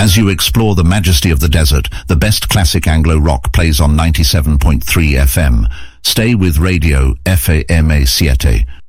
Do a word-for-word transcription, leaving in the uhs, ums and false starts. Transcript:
As you explore the majesty of the desert, the best classic Anglo rock plays on ninety-seven point three F M. Stay with Radio F A M A siete.